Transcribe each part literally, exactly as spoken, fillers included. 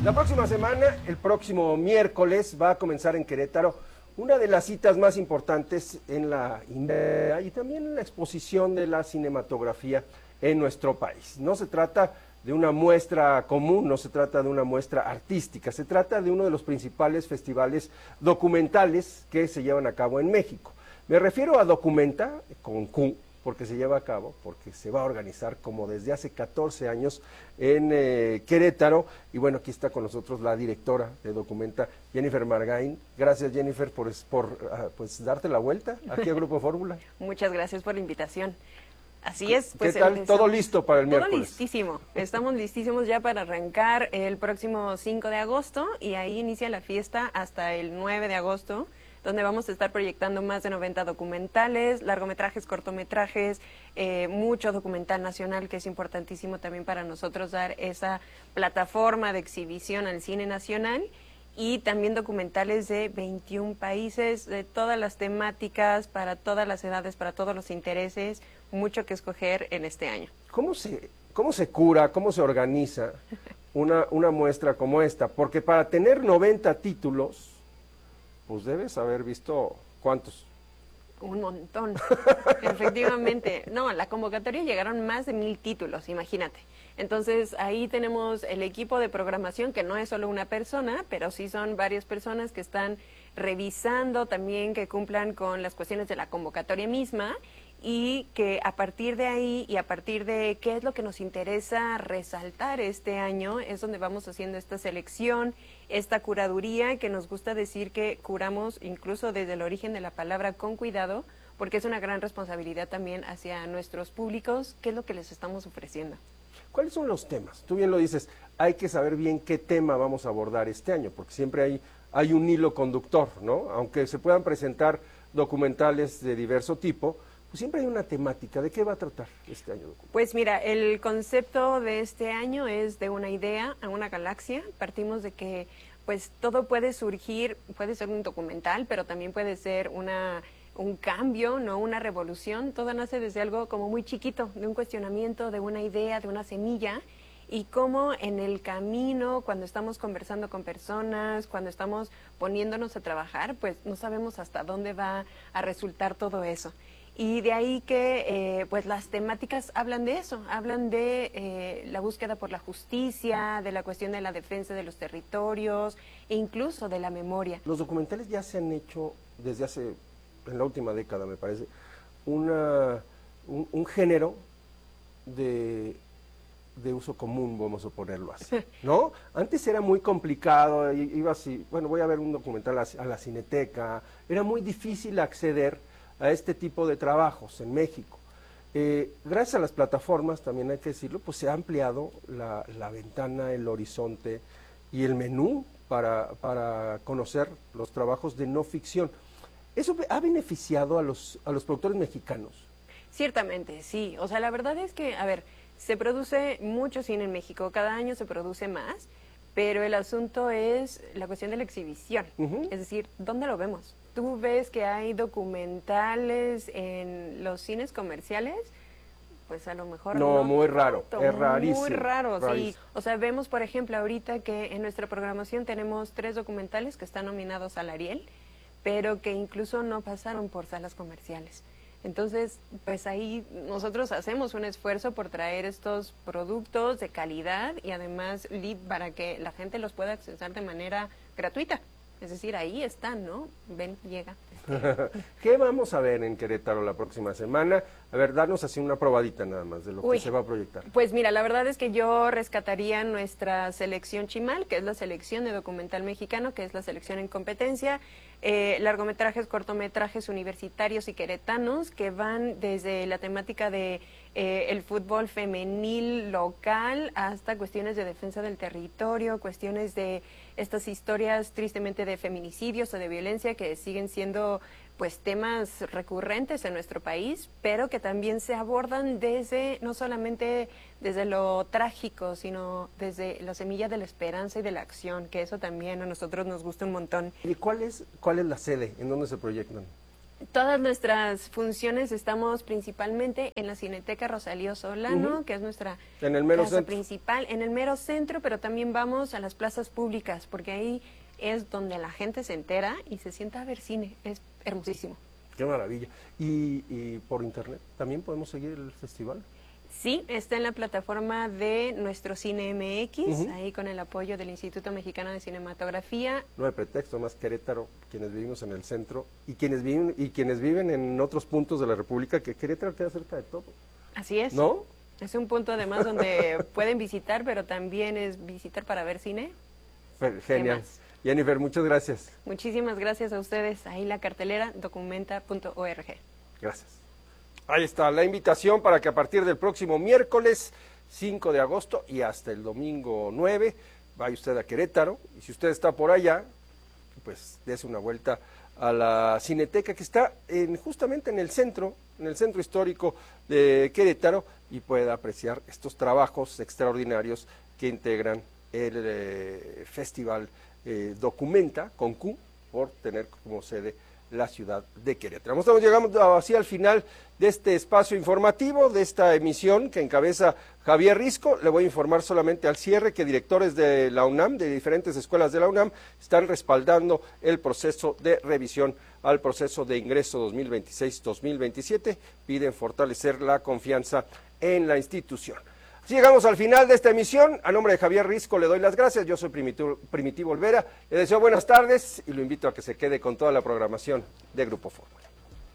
La próxima semana, el próximo miércoles, va a comenzar en Querétaro una de las citas más importantes en la industria y también en la exposición de la cinematografía en nuestro país. No se trata de una muestra común, no se trata de una muestra artística, se trata de uno de los principales festivales documentales que se llevan a cabo en México. Me refiero a Documenta, con Q, porque se lleva a cabo, porque se va a organizar como desde hace catorce años en eh, Querétaro. Y bueno, aquí está con nosotros la directora de Documenta, Jennifer Margain. Gracias, Jennifer, por, por uh, pues darte la vuelta aquí a Grupo Fórmula. Muchas gracias por la invitación. Así es. Pues, ¿qué tal? Empezamos. ¿Todo listo para el Todo miércoles? listísimo. Estamos listísimos ya para arrancar el próximo cinco de agosto y ahí inicia la fiesta hasta el nueve de agosto, donde vamos a estar proyectando más de noventa documentales, largometrajes, cortometrajes, eh, mucho documental nacional, que es importantísimo también para nosotros dar esa plataforma de exhibición al cine nacional, y también documentales de veintiún países, de todas las temáticas, para todas las edades, para todos los intereses, mucho que escoger en este año. ¿Cómo se, cómo se cura, cómo se organiza una, una muestra como esta? Porque para tener noventa títulos, pues debes haber visto, ¿cuántos? Un montón, efectivamente. No, a la convocatoria llegaron más de mil títulos, imagínate. Entonces, ahí tenemos el equipo de programación, que no es solo una persona, pero sí son varias personas que están revisando también que cumplan con las cuestiones de la convocatoria misma, y que a partir de ahí y a partir de qué es lo que nos interesa resaltar este año, es donde vamos haciendo esta selección, esta curaduría, que nos gusta decir que curamos incluso desde el origen de la palabra con cuidado, porque es una gran responsabilidad también hacia nuestros públicos, qué es lo que les estamos ofreciendo. ¿Cuáles son los temas? Tú bien lo dices, hay que saber bien qué tema vamos a abordar este año, porque siempre hay, hay un hilo conductor, ¿no? Aunque se puedan presentar documentales de diverso tipo, pues siempre hay una temática. ¿De qué va a tratar este año? Pues mira, el concepto de este año es de una idea a una galaxia. Partimos de que pues todo puede surgir, puede ser un documental, pero también puede ser una un cambio, no una revolución. Todo nace desde algo como muy chiquito, de un cuestionamiento, de una idea, de una semilla, y cómo en el camino, cuando estamos conversando con personas, cuando estamos poniéndonos a trabajar, pues no sabemos hasta dónde va a resultar todo eso. Y de ahí que eh, pues las temáticas hablan de eso, hablan de eh, la búsqueda por la justicia, de la cuestión de la defensa de los territorios e incluso de la memoria. Los documentales ya se han hecho desde hace, en la última década me parece, una, un, un género de, de uso común, vamos a ponerlo así, ¿no? Antes era muy complicado, iba así, bueno, voy a ver un documental a, a la Cineteca, era muy difícil acceder a este tipo de trabajos en México. Eh, gracias a las plataformas, también hay que decirlo, pues se ha ampliado la, la ventana, el horizonte y el menú para, para conocer los trabajos de no ficción. ¿Eso ha beneficiado a los, a los productores mexicanos? Ciertamente, sí. O sea, la verdad es que, a ver, se produce mucho cine en México, cada año se produce más, pero el asunto es la cuestión de la exhibición, uh-huh. Es decir, ¿dónde lo vemos? Tú ves que hay documentales en los cines comerciales, pues a lo mejor no, no muy raro, tanto, es rarísimo. Muy raro, rarísimo. Sí. O sea, vemos, por ejemplo, ahorita que en nuestra programación tenemos tres documentales que están nominados al Ariel, pero que incluso no pasaron por salas comerciales. Entonces, pues ahí nosotros hacemos un esfuerzo por traer estos productos de calidad y además para que la gente los pueda accesar de manera gratuita. Es decir, ahí están, ¿no? Ven, llega. ¿Qué vamos a ver en Querétaro la próxima semana? A ver, darnos así una probadita nada más de lo Uy, que se va a proyectar. Pues mira, la verdad es que yo rescataría nuestra selección Chimal, que es la selección de documental mexicano, que es la selección en competencia, eh, largometrajes, cortometrajes universitarios y queretanos, que van desde la temática de eh, el fútbol femenil local hasta cuestiones de defensa del territorio, cuestiones de estas historias tristemente de feminicidios o de violencia que siguen siendo pues temas recurrentes en nuestro país, pero que también se abordan desde, no solamente desde lo trágico, sino desde la semilla de la esperanza y de la acción, que eso también a nosotros nos gusta un montón. ¿Y cuál es, cuál es la sede? ¿En dónde se proyectan? Todas nuestras funciones estamos principalmente en la Cineteca Rosalío Solano, uh-huh. que es nuestra en el mero casa centro. principal, en el mero centro, pero también vamos a las plazas públicas, porque ahí es donde la gente se entera y se sienta a ver cine. Es hermosísimo. Qué maravilla. ¿Y, y por internet también podemos seguir el festival? Sí, está en la plataforma de nuestro Cine M X, uh-huh. ahí con el apoyo del Instituto Mexicano de Cinematografía. No hay pretexto, más Querétaro, quienes vivimos en el centro y quienes viven y quienes viven en otros puntos de la República, que Querétaro queda cerca de todo. Así es. ¿No? Es un punto además donde pueden visitar, pero también es visitar para ver cine. Genial. Jennifer, muchas gracias. Muchísimas gracias a ustedes. Ahí la cartelera documenta punto org. Gracias. Ahí está la invitación para que a partir del próximo miércoles cinco de agosto y hasta el domingo nueve vaya usted a Querétaro, y si usted está por allá, pues dése una vuelta a la Cineteca, que está en, justamente en el centro, en el centro histórico de Querétaro, y pueda apreciar estos trabajos extraordinarios que integran el eh, Festival eh, Documenta, con Q, por tener como sede la ciudad de Querétaro. Estamos llegando así al final de este espacio informativo, de esta emisión que encabeza Javier Risco. Le voy a informar solamente al cierre que directores de la UNAM, de diferentes escuelas de la UNAM, están respaldando el proceso de revisión al proceso de ingreso dos mil veintiséis dos mil veintisiete. Piden fortalecer la confianza en la institución. Así llegamos al final de esta emisión. A nombre de Javier Risco le doy las gracias. Yo soy Primitivo, Primitivo Olvera. Le deseo buenas tardes y lo invito a que se quede con toda la programación de Grupo Fórmula.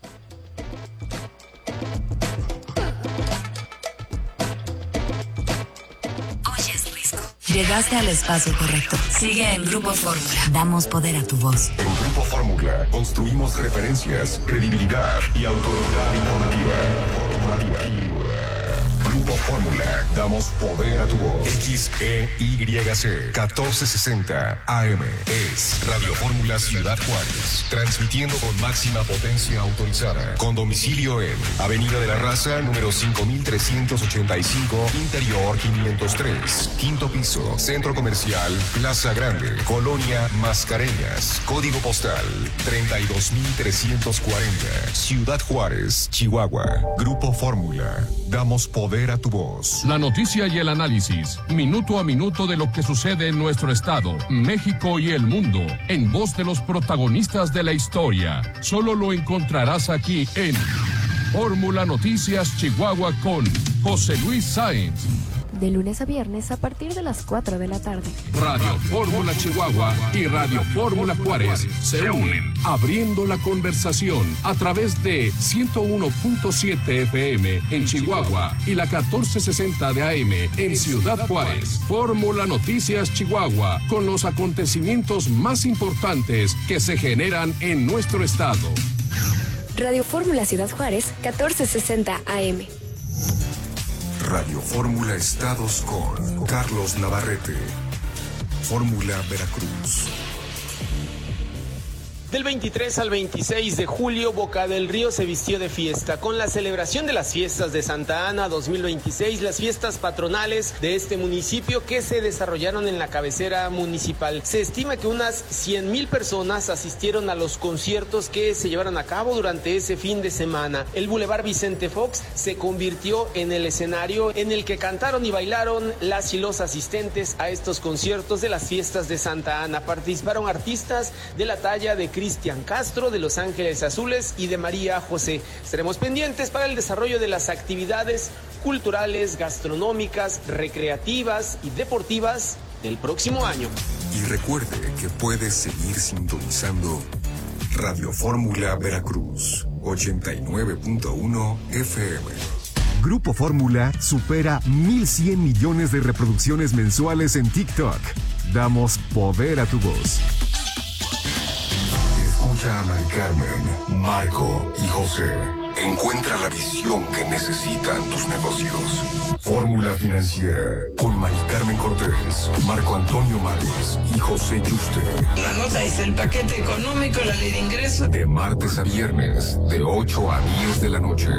Oyes, Risco. Llegaste al espacio correcto. Sigue en Grupo Fórmula. Damos poder a tu voz. En Grupo Fórmula construimos referencias, credibilidad y autoridad informativa. Grupo Fórmula, damos poder a tu voz. X E Y C catorce sesenta A M es Radio Fórmula Ciudad Juárez, transmitiendo con máxima potencia autorizada, con domicilio en Avenida de la Raza, número cinco mil trescientos ochenta y cinco, Interior quinientos tres, quinto piso, Centro Comercial Plaza Grande, Colonia Mascareñas, código postal treinta y dos mil trescientos cuarenta, Ciudad Juárez, Chihuahua. Grupo Fórmula, damos poder a tu voz. La noticia y el análisis, minuto a minuto de lo que sucede en nuestro estado, México y el mundo, en voz de los protagonistas de la historia. Solo lo encontrarás aquí en Fórmula Noticias Chihuahua con José Luis Sáenz. De lunes a viernes a partir de las cuatro de la tarde. Radio Fórmula Chihuahua y Radio Fórmula Juárez se unen, abriendo la conversación a través de ciento uno punto siete F M en Chihuahua y la catorce sesenta de A M en Ciudad Juárez. Fórmula Noticias Chihuahua, con los acontecimientos más importantes que se generan en nuestro estado. Radio Fórmula Ciudad Juárez, catorce sesenta A M. Radio Fórmula Estados con Carlos Navarrete. Fórmula Veracruz. Del veintitrés al veintiséis de julio, Boca del Río se vistió de fiesta con la celebración de las fiestas de Santa Ana dos mil veintiséis, las fiestas patronales de este municipio que se desarrollaron en la cabecera municipal. Se estima que unas cien mil personas asistieron a los conciertos que se llevaron a cabo durante ese fin de semana. El Boulevard Vicente Fox se convirtió en el escenario en el que cantaron y bailaron las y los asistentes a estos conciertos de las fiestas de Santa Ana. Participaron artistas de la talla de Cristian Castro, de Los Ángeles Azules y de María José. Estaremos pendientes para el desarrollo de las actividades culturales, gastronómicas, recreativas y deportivas del próximo año. Y recuerde que puedes seguir sintonizando Radio Fórmula Veracruz, ochenta y nueve punto uno F M. Grupo Fórmula supera mil cien millones de reproducciones mensuales en TikTok. Damos poder a tu voz. Escucha a Mari Carmen, Marco y José. Encuentra la visión que necesitan tus negocios. Fórmula Financiera con Mari Carmen Cortés, Marco Antonio Márquez y José Yuste. La nota es el paquete económico, la ley de ingresos. De martes a viernes, de ocho a diez de la noche.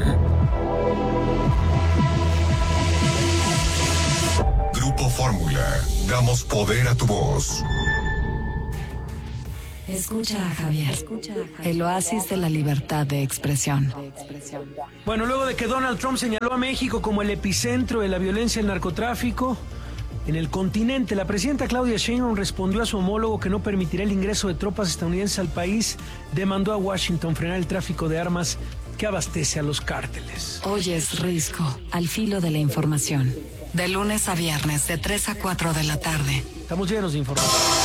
Grupo Fórmula, damos poder a tu voz. Escucha a Javier, el oasis de la libertad de expresión. Bueno, luego de que Donald Trump señaló a México como el epicentro de la violencia y el narcotráfico en el continente, la presidenta Claudia Sheinbaum respondió a su homólogo que no permitirá el ingreso de tropas estadounidenses al país. Demandó a Washington frenar el tráfico de armas que abastece a los cárteles. Oyes Risco, al filo de la información. De lunes a viernes, de tres a cuatro de la tarde. Estamos llenos de información.